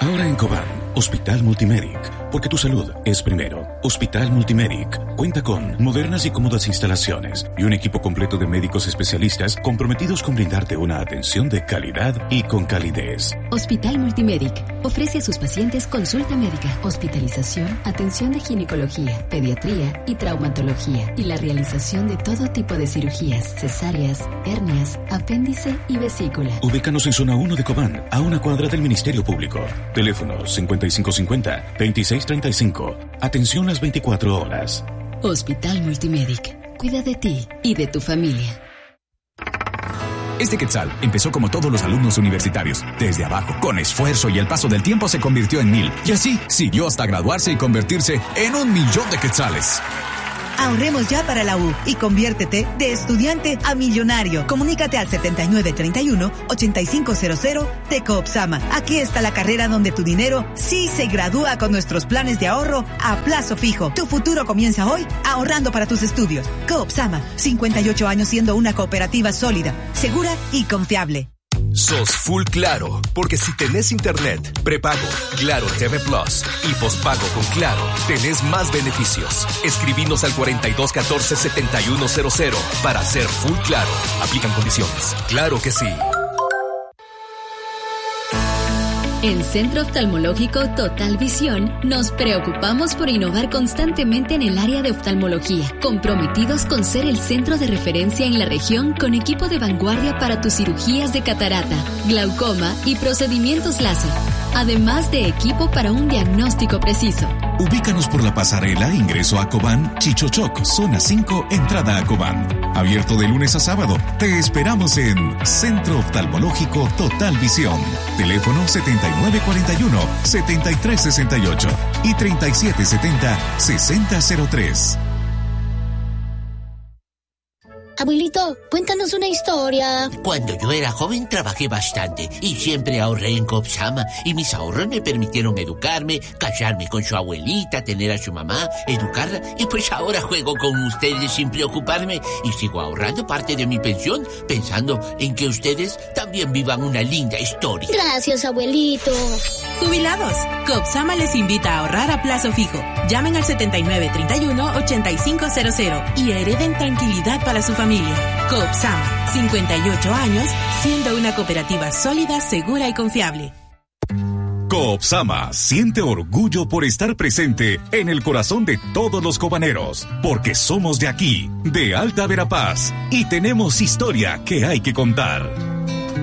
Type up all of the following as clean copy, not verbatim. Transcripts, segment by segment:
Ahora en Cobán, Hospital Multimedic, porque tu salud es primero. Hospital Multimedic cuenta con modernas y cómodas instalaciones y un equipo completo de médicos especialistas comprometidos con brindarte una atención de calidad y con calidez. Hospital Multimedic ofrece a sus pacientes consulta médica, hospitalización, atención de ginecología, pediatría y traumatología y la realización de todo tipo de cirugías, cesáreas, hernias, apéndice y vesícula. Ubícanos en zona 1 de Cobán, a una cuadra del Ministerio Público. Teléfono 5550-2635. Atención las 24 horas. Hospital Multimedic. Cuida de ti y de tu familia. Este Quetzal empezó como todos los alumnos universitarios, desde abajo, con esfuerzo, y el paso del tiempo se convirtió en 1000. Y así siguió hasta graduarse y convertirse en 1.000.000 de quetzales. Ahorremos ya para la U y conviértete de estudiante a millonario. Comunícate al 7931-8500 de Coopsama. Aquí está la carrera donde tu dinero sí se gradúa con nuestros planes de ahorro a plazo fijo. Tu futuro comienza hoy ahorrando para tus estudios. Coopsama, 58 años siendo una cooperativa sólida, segura y confiable. Sos full Claro, porque si tenés internet, prepago, Claro TV Plus y pospago con Claro, tenés más beneficios. Escribinos al 4214-7100 para ser full Claro. Aplican condiciones. Claro que sí. En Centro Oftalmológico Total Visión nos preocupamos por innovar constantemente en el área de oftalmología, comprometidos con ser el centro de referencia en la región con equipo de vanguardia para tus cirugías de catarata, glaucoma y procedimientos láser, además de equipo para un diagnóstico preciso. Ubícanos por la pasarela, ingreso a Cobán, Chichochoc, zona 5, entrada a Cobán. Abierto de lunes a sábado. Te esperamos en Centro Oftalmológico Total Visión. Teléfono 7941-7368 y 3770-6003. Abuelito, cuéntanos una historia. Cuando yo era joven trabajé bastante y siempre ahorré en Coopsama, y mis ahorros me permitieron educarme, casarme con su abuelita, tener a su mamá, educarla, y pues ahora juego con ustedes sin preocuparme y sigo ahorrando parte de mi pensión pensando en que ustedes también vivan una linda historia. Gracias, abuelito. Jubilados, Coopsama les invita a ahorrar a plazo fijo. Llamen al 7931-8500 y hereden tranquilidad para su familia. Coopsama, 58 años, siendo una cooperativa sólida, segura y confiable. Coopsama siente orgullo por estar presente en el corazón de todos los cobaneros, porque somos de aquí, de Alta Verapaz, y tenemos historia que hay que contar.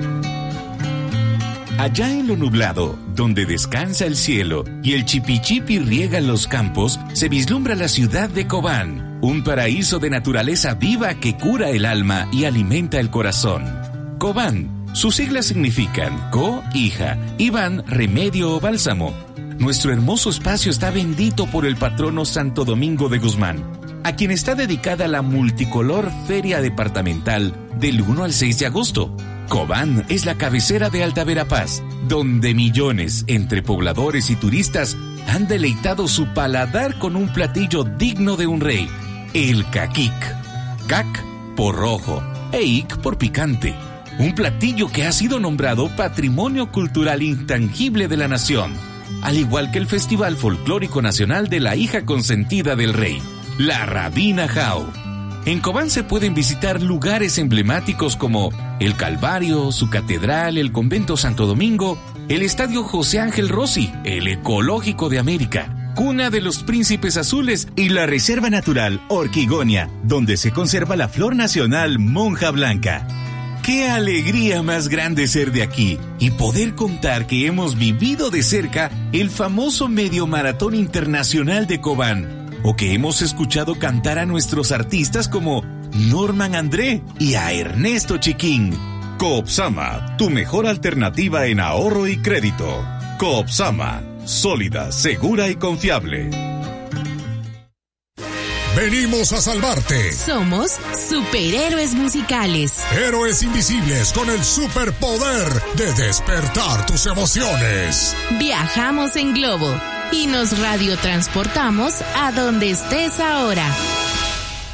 Allá en lo nublado, donde descansa el cielo y el chipichipi riega los campos, se vislumbra la ciudad de Cobán, un paraíso de naturaleza viva que cura el alma y alimenta el corazón. Cobán, sus siglas significan Co, hija, y Ban, remedio o bálsamo. Nuestro hermoso espacio está bendito por el patrono Santo Domingo de Guzmán, a quien está dedicada la multicolor Feria Departamental del 1 al 6 de agosto. Cobán es la cabecera de Alta Verapaz, donde millones entre pobladores y turistas han deleitado su paladar con un platillo digno de un rey, el caquic. Cac por rojo e ic por picante. Un platillo que ha sido nombrado Patrimonio Cultural Intangible de la Nación, al igual que el Festival Folclórico Nacional de la hija consentida del rey, la Rabina Jao. En Cobán se pueden visitar lugares emblemáticos como el Calvario, su catedral, el Convento Santo Domingo, el Estadio José Ángel Rossi, el Ecológico de América, cuna de los príncipes azules, y la Reserva Natural Orquigonia, donde se conserva la flor nacional monja blanca. ¡Qué alegría más grande ser de aquí y poder contar que hemos vivido de cerca el famoso Medio Maratón Internacional de Cobán! O que hemos escuchado cantar a nuestros artistas como Norman André y a Ernesto Chiquín. Coopsama, tu mejor alternativa en ahorro y crédito. Coopsama, sólida, segura y confiable. Venimos a salvarte. Somos superhéroes musicales. Héroes invisibles con el superpoder de despertar tus emociones. Viajamos en globo y nos radiotransportamos a donde estés ahora.